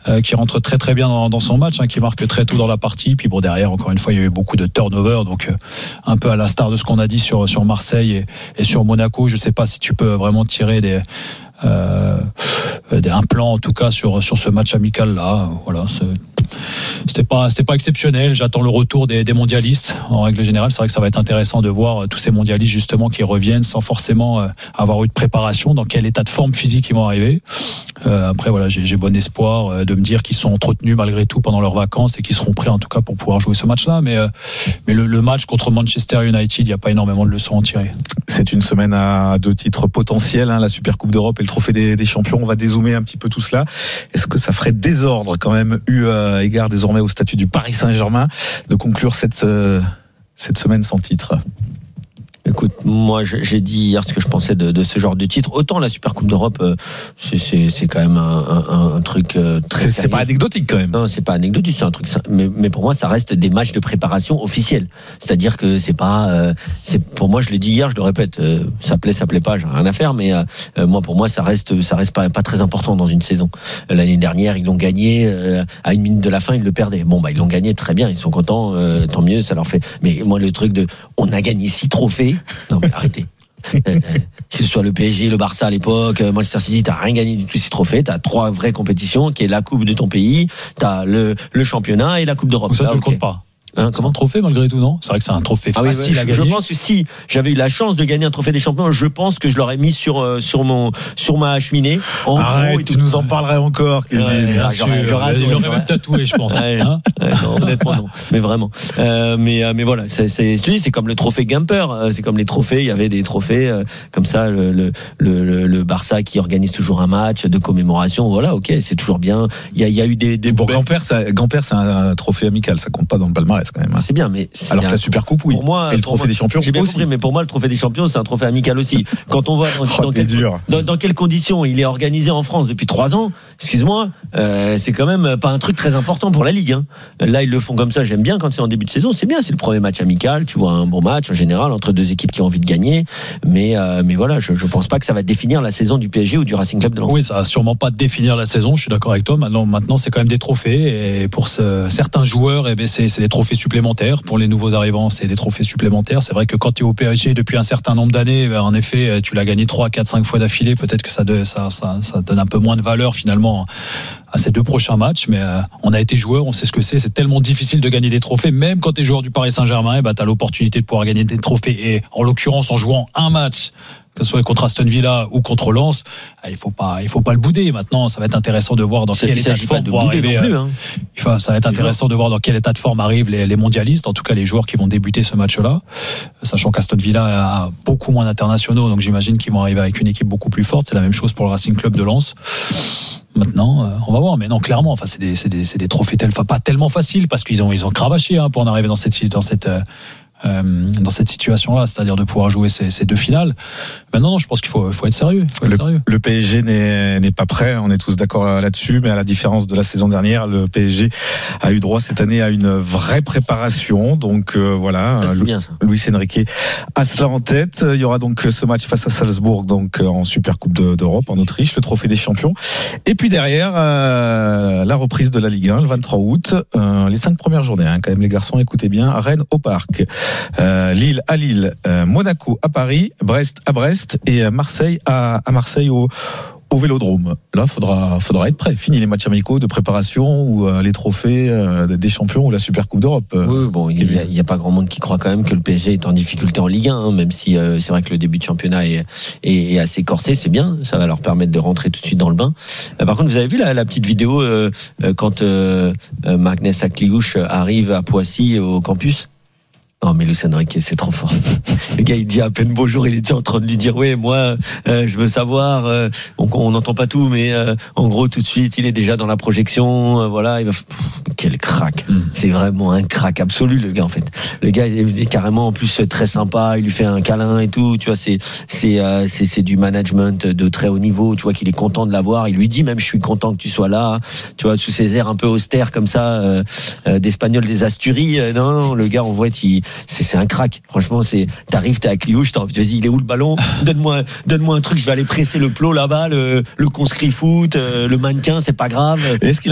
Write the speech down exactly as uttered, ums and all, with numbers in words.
euh, qui rentre très très bien dans, dans son match, hein, qui marque très tôt dans la partie. Puis bon, derrière, encore une fois, il y a eu beaucoup de turnover, donc euh, un peu à l'instar de ce qu'on a dit sur sur Marseille et, et sur Monaco. Je sais pas si tu peux vraiment tirer des Euh, un plan en tout cas sur sur ce match amical là. Voilà, c'est, c'était pas c'était pas exceptionnel. J'attends le retour des, des mondialistes en règle générale. C'est vrai que ça va être intéressant de voir tous ces mondialistes justement qui reviennent sans forcément avoir eu de préparation, dans quel état de forme physique ils vont arriver. Euh, après voilà, j'ai, j'ai bon espoir de me dire qu'ils sont entretenus malgré tout pendant leurs vacances et qu'ils seront prêts en tout cas pour pouvoir jouer ce match là. Mais mais le, le match contre Manchester United, il n'y a pas énormément de leçons à en tirer. C'est une semaine à deux titres potentiels, hein, la Super Coupe d'Europe et le Trophée des, des Champions. On va dézoomer un petit peu tout cela. Est-ce que ça ferait désordre quand même, eu euh, égard désormais au statut du Paris Saint-Germain, de conclure cette, euh, cette semaine sans titre ? Écoute, moi j'ai dit hier ce que je pensais de, de ce genre de titre. Autant la Super Coupe d'Europe, euh, c'est, c'est, c'est quand même un, un, un truc euh, très. C'est, c'est pas anecdotique quand même. Non, c'est pas anecdotique, c'est un truc. Mais, mais pour moi, ça reste des matchs de préparation officiels. C'est-à-dire que c'est pas. Euh, c'est pour moi, je l'ai dit hier, je le répète. Euh, ça plaît, ça plaît pas, j'ai rien à faire. Mais euh, moi, pour moi, ça reste, ça reste pas, pas très important dans une saison. L'année dernière, ils l'ont gagné euh, à une minute de la fin, ils le perdaient. Bon, bah ils l'ont gagné, très bien, ils sont contents, euh, tant mieux, ça leur fait. Mais moi, le truc de, on a gagné six trophées. Non mais arrêtez. Que ce soit le P S G, le Barça à l'époque, Manchester City, t'as rien gagné du tout, six trophées, t'as trois vraies compétitions, qui est la coupe de ton pays, t'as le, le championnat et la coupe d'Europe. Donc ça, là, tu okay. le comptes pas. Hein, c'est un trophée malgré tout, non ? C'est vrai que c'est un trophée ah facile oui, à je, gagner. Je pense que si j'avais eu la chance de gagner un trophée des champions, je pense que je l'aurais mis sur euh, sur mon sur ma cheminée. En Arrête, gros, tu nous en parlerais encore. Ouais, ouais, bien sûr, j'aurais, j'aurais, il l'aurait même tatoué, je pense. Ouais, hein ouais, non, honnêtement non, mais vraiment. Euh, mais mais voilà, c'est c'est je te dis, c'est comme le trophée Gamper, c'est comme les trophées. Il y avait des trophées euh, comme ça, le le le le Barça qui organise toujours un match de commémoration. Voilà, ok, c'est toujours bien. Il y a il y a eu des des. Pour Gamper, ça, Gamper, c'est un trophée amical, ça compte pas dans le palmarès quand même. C'est bien, mais c'est alors un... que la Super Coupe, oui. Pour moi, et le trophée moi, des champions, j'ai bien aussi. compris, mais pour moi, le trophée des champions, c'est un trophée amical aussi. Quand on voit dans, oh, dans, quel, dans, dans quelles conditions il est organisé en France depuis trois ans, excuse-moi, euh, c'est quand même pas un truc très important pour la Ligue. Hein. Là, ils le font comme ça, j'aime bien quand c'est en début de saison, c'est bien, c'est le premier match amical, tu vois un bon match en général entre deux équipes qui ont envie de gagner, mais euh, mais voilà, je, je pense pas que ça va définir la saison du P S G ou du Racing Club de Lens. Oui, ça va sûrement pas définir la saison, je suis d'accord avec toi. Maintenant, maintenant c'est quand même des trophées, et pour ce, certains joueurs, eh bien, c'est, c'est des trophées supplémentaires. Pour les nouveaux arrivants, c'est des trophées supplémentaires. C'est vrai que quand tu es au P S G depuis un certain nombre d'années, ben en effet, tu l'as gagné trois, quatre, cinq fois d'affilée. Peut-être que ça, de, ça, ça, ça donne un peu moins de valeur finalement à ces deux prochains matchs. Mais euh, on a été joueur, on sait ce que c'est. C'est tellement difficile de gagner des trophées. Même quand tu es joueur du Paris Saint-Germain, eh ben, tu as l'opportunité de pouvoir gagner des trophées. Et en l'occurrence, en jouant un match, que ce soit contre Aston Villa ou contre Lens, il faut pas, il faut pas le bouder. Maintenant, ça va être intéressant de voir dans c'est, quel état de forme vont arriver. Non plus, hein. Enfin, ça va être intéressant de voir dans quel état de forme arrivent les, les mondialistes, en tout cas les joueurs qui vont débuter ce match-là, sachant qu'Aston Villa a beaucoup moins d'internationaux, donc j'imagine qu'ils vont arriver avec une équipe beaucoup plus forte. C'est la même chose pour le Racing Club de Lens. Maintenant, euh, on va voir, mais non, clairement, enfin, c'est des, c'est des, c'est des trophées tel, enfin, pas tellement faciles parce qu'ils ont, ils ont cravaché hein, pour en arriver dans cette, dans cette. Euh, Euh, dans cette situation-là, c'est-à-dire de pouvoir jouer ces, ces deux finales. Maintenant, non, je pense qu'il faut, faut être sérieux. Faut être le, sérieux. Le P S G n'est, n'est pas prêt, on est tous d'accord là-dessus, mais à la différence de la saison dernière, le P S G a eu droit cette année à une vraie préparation. Donc euh, voilà, ça, Lu- bien, ça. Luis Enrique a cela en tête. Il y aura donc ce match face à Salzbourg, donc en Super Coupe de, d'Europe en Autriche, le Trophée des Champions. Et puis derrière, euh, la reprise de la Ligue un, le vingt-trois août, euh, les cinq premières journées, hein, quand même les garçons, écoutez bien, Rennes au Parc. Euh, Lille à Lille, euh, Monaco à Paris, Brest à Brest et Marseille à, à Marseille au, au Vélodrome. Là, faudra, faudra être prêt. Fini les matchs amicaux de préparation ou euh, les trophées euh, des champions ou la Super Coupe d'Europe. Euh, oui, bon, il y, a, il y a pas grand monde qui croit quand même que le P S G est en difficulté en Ligue un, hein, même si euh, c'est vrai que le début de championnat est, est, est assez corsé, c'est bien, ça va leur permettre de rentrer tout de suite dans le bain. Euh, par contre, vous avez vu la, la petite vidéo euh, euh, quand euh, euh, Magnus Akliouche arrive à Poissy au campus? Non mais Luis Enrique c'est trop fort. Le gars il dit à peine bonjour, il était en train de lui dire ouais moi euh, je veux savoir, euh, on n'entend pas tout mais euh, en gros tout de suite il est déjà dans la projection, euh, voilà il va Pff, quel crack, mm. C'est vraiment un crack absolu le gars en fait. Le gars il est carrément en plus très sympa, il lui fait un câlin et tout, tu vois c'est c'est euh, c'est, c'est du management de très haut niveau, tu vois qu'il est content de l'avoir, il lui dit même je suis content que tu sois là, tu vois sous ces airs un peu austères comme ça euh, euh, d'Espagnol des Asturies, euh, non non le gars on voit il C'est, c'est un crack. Franchement, c'est, t'arrives, t'es à Cliouche, t'as envie de dire, vas-y, il est où le ballon? Donne-moi, donne-moi un truc, je vais aller presser le plot là-bas, le, le conscrit foot, le mannequin, c'est pas grave. Est-ce qu'il